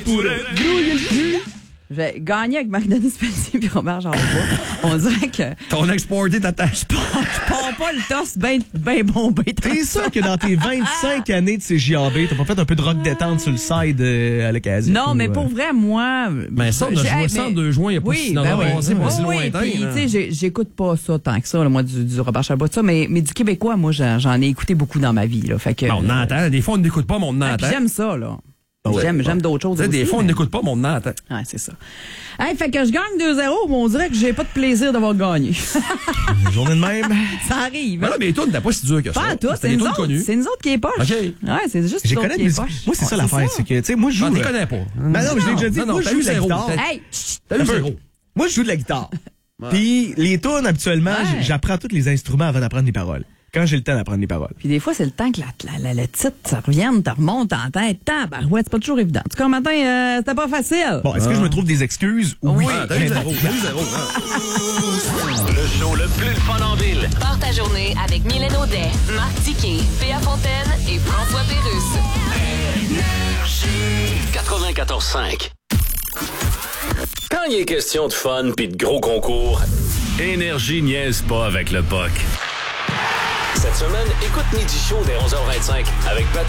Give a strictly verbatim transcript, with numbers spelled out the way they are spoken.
Pour grouiller le cul. J'ai gagné avec Marie-Denise Pelletier et Robert Jean-Bois. On dirait que T'as exporté ta tâche. je pars pas le toss bien ben bombé. T'es sûr que dans tes vingt-cinq années de C J A B, t'as pas fait un peu de rock détente sur le side euh, à l'occasion? Non, mais ou, pour euh... vrai, moi... Ben ça, on a j'ai- joué hey, ça mais- en deux juin, il n'y a pas Oui, si dans ben le oui. passé, pas si Oui, lointain. puis, là. tu sais, j'ai- j'écoute pas ça tant que ça, là, moi, du, du Robert Chabot, ça, mais, mais du québécois, moi, j'en j'en ai écouté beaucoup dans ma vie, là. Fait que, Ben, on entend. Des fois, on n'écoute pas, mais on Ah, entend. puis j'aime ça, là. ouais. J'aime, j'aime d'autres choses Tu sais, aussi. des fois, on mais- n'écoute pas, mais on entend. Ouais, c'est ça. Hey, fait que je gagne deux zéro, mais on dirait que j'ai pas de plaisir d'avoir gagné. Une journée de même. Ça arrive. Ben là, mais les tunes, t'as pas si dur que ça. Pas à tout, C'était c'est des nous tunes autres. connues. C'est nous autres qui est poche. OK. Ouais, c'est juste J'ai nous autres connais qui de est musique. poche. Moi, c'est ça Ouais, l'affaire, ça. c'est que, tu sais, moi, je joue. J'en euh, connais pas. Ben non, mais je l'ai déjà dit. Non, non, Moi, je t'as joue eu de la zéro. guitare. T'as- Hey, chut. T'as eu Un peu. zéro. Moi, je joue de la guitare. Puis les tunes, habituellement, Ouais. j- j'apprends tous les instruments avant d'apprendre les paroles. Quand j'ai le temps d'apprendre les paroles. Puis des fois, c'est le temps que la, la, la, le titre, ça revienne, te remonte en tête. Tabarouette, c'est pas toujours évident. En tout cas, matin, euh, c'était pas facile. Bon, est-ce que je me trouve des excuses? Oui. Ah, t'as eu zéro. T'as eu zéro. hein. Le show le plus le fun en ville. Part ta journée avec Mylène Audet, Marc Tiquet, Péa Fontaine et François Pérusse. quatre-vingt-quatorze cinq. Quand il est question de fun pis de gros concours, Énergie niaise pas avec le P O C. Cette semaine, écoute Midi Show dès onze heures vingt-cinq avec Patrick